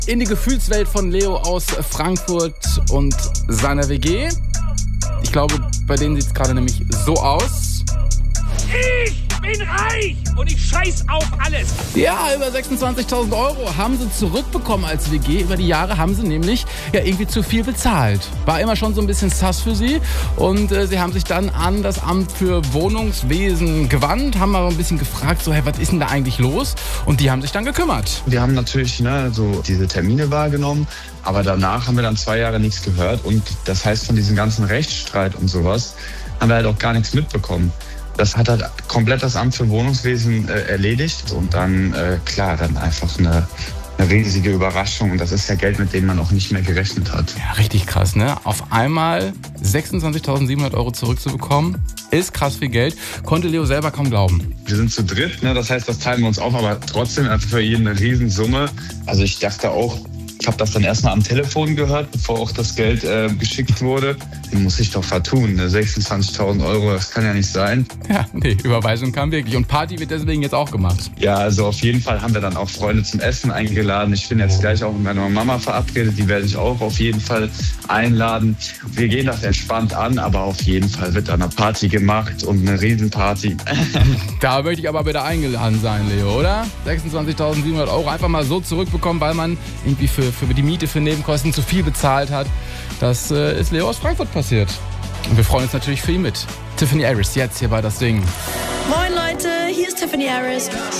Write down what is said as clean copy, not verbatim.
in die Gefühlswelt von Leo aus Frankfurt und seiner WG. Ich glaube, bei denen sieht es gerade nämlich so aus. Ich bin reich und ich scheiß auf alles. Ja, über 26.000 Euro haben sie zurückbekommen als WG. Über die Jahre haben sie nämlich irgendwie zu viel bezahlt. War immer schon so ein bisschen sass für sie. Und sie haben sich dann an das Amt für Wohnungswesen gewandt, haben mal ein bisschen gefragt, so, hey, was ist denn da eigentlich los? Und die haben sich dann gekümmert. Wir haben natürlich so diese Termine wahrgenommen, aber danach haben wir dann 2 Jahre nichts gehört. Und das heißt, von diesem ganzen Rechtsstreit und sowas haben wir halt auch gar nichts mitbekommen. Das hat halt komplett das Amt für Wohnungswesen erledigt und dann, dann einfach eine riesige Überraschung. Und das ist ja Geld, mit dem man auch nicht mehr gerechnet hat. Ja, richtig krass, ne? Auf einmal 26.700 Euro zurückzubekommen, ist krass viel Geld. Konnte Leo selber kaum glauben. Wir sind zu dritt, ne? Das heißt, das teilen wir uns auf, aber trotzdem für jeden eine Riesensumme. Also ich dachte auch, ich habe das dann erstmal am Telefon gehört, bevor auch das Geld geschickt wurde. Den muss ich doch vertun, ne? 26.000 Euro, das kann ja nicht sein. Ja, nee, Überweisung kam wirklich. Und Party wird deswegen jetzt auch gemacht. Ja, also auf jeden Fall haben wir dann auch Freunde zum Essen eingeladen. Ich bin jetzt gleich auch mit meiner Mama verabredet, die werde ich auch auf jeden Fall einladen. Wir gehen das entspannt an, aber auf jeden Fall wird da eine Party gemacht und eine Riesenparty. Da möchte ich aber bitte eingeladen sein, Leo, oder? 26.700 Euro einfach mal so zurückbekommen, weil man irgendwie für die Miete, für Nebenkosten zu viel bezahlt hat. Das ist Leo aus Frankfurt passiert. Und wir freuen uns natürlich für ihn mit. Tiffany Harris, jetzt hier bei Das Ding. Moin Leute, hier ist Tiffany Harris.